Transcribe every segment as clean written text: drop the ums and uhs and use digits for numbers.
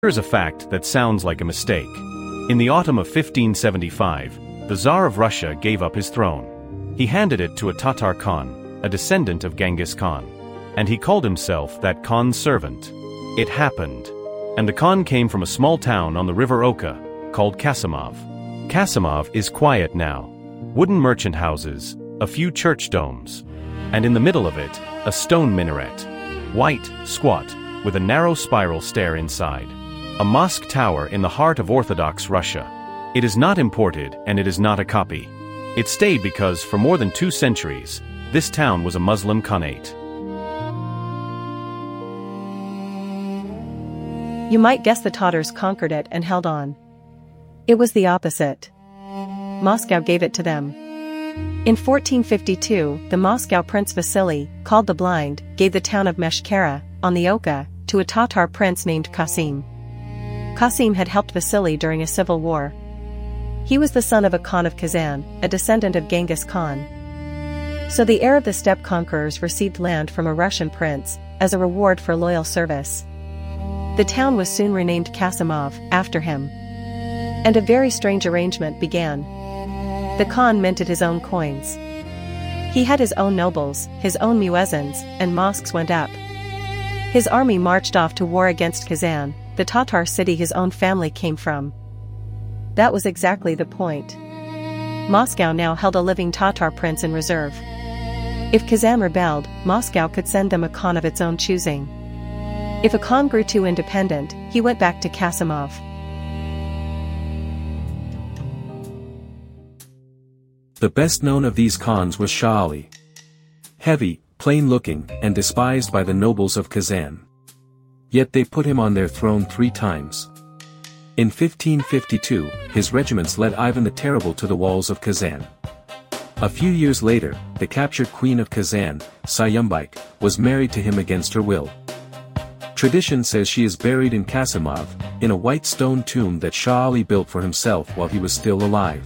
Here's a fact that sounds like a mistake. In the autumn of 1575, the Tsar of Russia gave up his throne. He handed it to a Tatar Khan, a descendant of Genghis Khan. And he called himself that Khan's servant. It happened. And the Khan came from a small town on the river Oka, called Kasimov. Kasimov is quiet now. Wooden merchant houses, a few church domes. And in the middle of it, a stone minaret. White, squat, with a narrow spiral stair inside. A mosque tower in the heart of Orthodox Russia. It is not imported and it is not a copy. It stayed because for more than 2 centuries, this town was a Muslim Khanate. You might guess the Tatars conquered it and held on. It was the opposite. Moscow gave it to them. In 1452, the Moscow Prince Vasily, called the Blind, gave the town of Meshkara, on the Oka, to a Tatar prince named Qasim. Qasim had helped Vasily during a civil war. He was the son of a Khan of Kazan, a descendant of Genghis Khan. So the heir of the steppe conquerors received land from a Russian prince, as a reward for loyal service. The town was soon renamed Kasimov, after him. And a very strange arrangement began. The Khan minted his own coins. He had his own nobles, his own muezzins, and mosques went up. His army marched off to war against Kazan, the Tatar city his own family came from. That was exactly the point. Moscow now held a living Tatar prince in reserve. If Kazan rebelled, Moscow could send them a Khan of its own choosing. If a Khan grew too independent, he went back to Kasimov. The best known of these Khans was Shah Ali. Heavy, plain-looking, and despised by the nobles of Kazan. Yet they put him on their throne 3 times. In 1552, his regiments led Ivan the Terrible to the walls of Kazan. A few years later, the captured queen of Kazan, Sayumbike, was married to him against her will. Tradition says she is buried in Kasimov, in a white stone tomb that Shah Ali built for himself while he was still alive.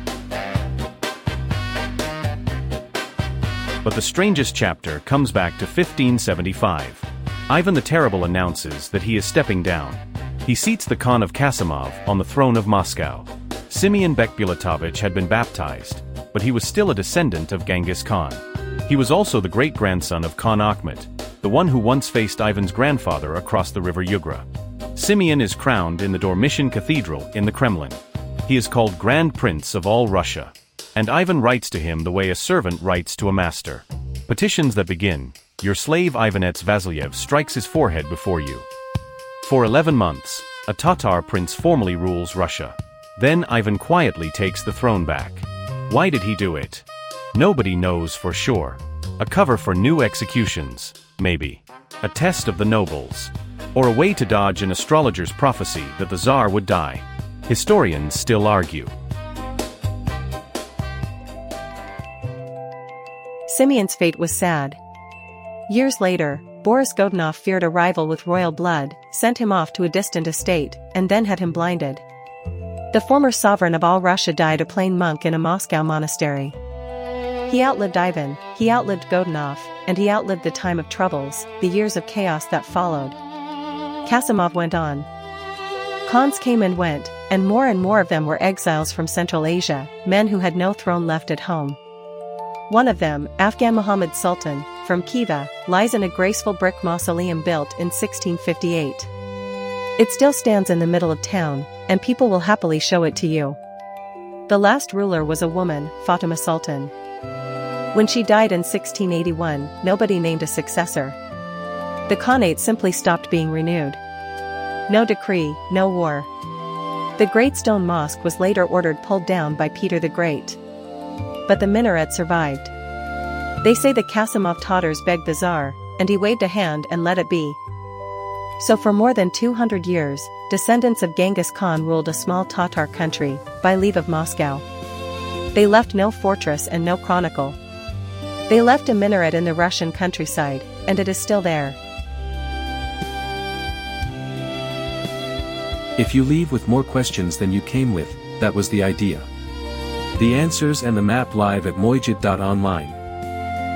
But the strangest chapter comes back to 1575. Ivan the Terrible announces that he is stepping down. He seats the Khan of Kasimov on the throne of Moscow. Simeon Bekbulatovich had been baptized, but he was still a descendant of Genghis Khan. He was also the great-grandson of Khan Akhmet, the one who once faced Ivan's grandfather across the river Yugra. Simeon is crowned in the Dormition Cathedral in the Kremlin. He is called Grand Prince of all Russia. And Ivan writes to him the way a servant writes to a master. Petitions that begin, "Your slave Ivanets Vasilyev strikes his forehead before you." For 11 months, a Tatar prince formally rules Russia. Then Ivan quietly takes the throne back. Why did he do it? Nobody knows for sure. A cover for new executions, maybe. A test of the nobles. Or a way to dodge an astrologer's prophecy that the Tsar would die. Historians still argue. Simeon's fate was sad. Years later, Boris Godunov feared a rival with royal blood, sent him off to a distant estate, and then had him blinded. The former sovereign of all Russia died a plain monk in a Moscow monastery. He outlived Ivan, he outlived Godunov, and he outlived the time of troubles, the years of chaos that followed. Kasimov went on. Khans came and went, and more of them were exiles from Central Asia, men who had no throne left at home. One of them, Afghan Muhammad Sultan, from Khiva, lies in a graceful brick mausoleum built in 1658. It still stands in the middle of town, and people will happily show it to you. The last ruler was a woman, Fatima Sultan. When she died in 1681, nobody named a successor. The Khanate simply stopped being renewed. No decree, no war. The Great Stone Mosque was later ordered pulled down by Peter the Great. But the minaret survived. They say the Kasimov Tatars begged the Tsar, and he waved a hand and let it be. So for more than 200 years, descendants of Genghis Khan ruled a small Tatar country, by leave of Moscow. They left no fortress and no chronicle. They left a minaret in the Russian countryside, and it is still there. If you leave with more questions than you came with, that was the idea. The answers and the map live at mojid.online.